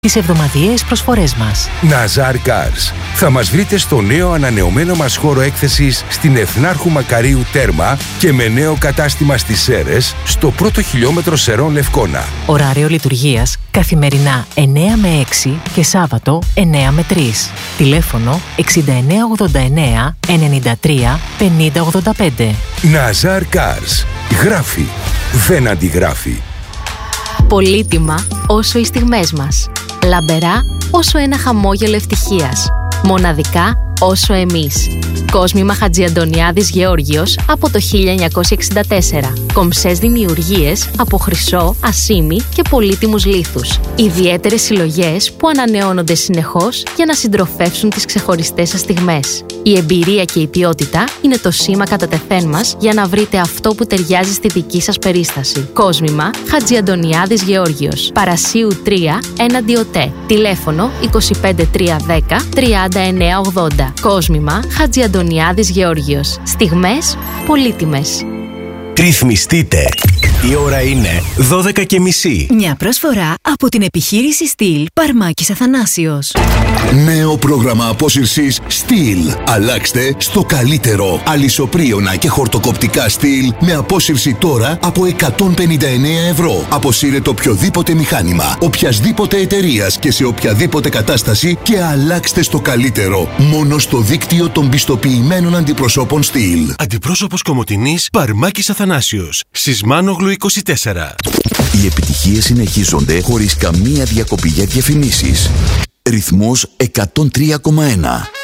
τις εβδομαδιαίες προσφορές μας. Nazar Cars. Θα μας βρείτε στο νέο ανανεωμένο μας χώρο έκθεσης στην Εθνάρχου Μακαρίου Τέρμα και με νέο κατάστημα στις Σέρρες στο πρώτο χιλιόμετρο Σερών Λευκώνα. Ωράριο λειτουργίας καθημερινά 9 με 6 και Σάββατο 9 με 3. Τηλέφωνο 6989 93 5085. Nazar Cars. Γράφει. Δεν αντιγράφει. Πολύτιμα όσο οι στιγμές μας. Λαμπερά όσο ένα χαμόγελο ευτυχίας. Μοναδικά όσο εμείς. Κόσμημα Χατζιαντονιάδης Γεώργιος από το 1964. Κομψές δημιουργίες από χρυσό, ασήμι και πολύτιμους λίθους. Ιδιαίτερες συλλογές που ανανεώνονται συνεχώς για να συντροφεύσουν τις ξεχωριστές σας στιγμές. Η εμπειρία και η ποιότητα είναι το σήμα κατά τεθέν μας για να βρείτε αυτό που ταιριάζει στη δική σας περίσταση. Κόσμημα Χατζιαντονιάδης Γεώργιος. Παρασίου 3 έναντι ΟΤΕ. Τηλέφωνο 25310 3980. Κόσμημα Χατζιαντονιάδης Γεώργιος. Στιγμές πολύτιμες. Ρυθμιστείτε. Η ώρα είναι 12:30. Μια προσφορά από την επιχείρηση Στυλ Παρμάκης Αθανάσιος. Νέο πρόγραμμα απόσυρσης Στυλ. Αλλάξτε στο καλύτερο. Αλυσοπρίωνα και χορτοκοπτικά Στυλ με απόσυρση τώρα από 159 ευρώ. Αποσύρετε οποιοδήποτε μηχάνημα, οποιασδήποτε εταιρείας και σε οποιαδήποτε κατάσταση και αλλάξτε στο καλύτερο. Μόνο στο δίκτυο των πιστοποιημένων αντιπροσώπων Στυλ. Αντιπρόσωπος Κομοτηνής Παρμάκης Αθανάσιος. Σισμάνογλου 24. Οι επιτυχίες συνεχίζονται χωρίς καμία διακοπή για διαφημίσεις. Ρυθμός 103,1.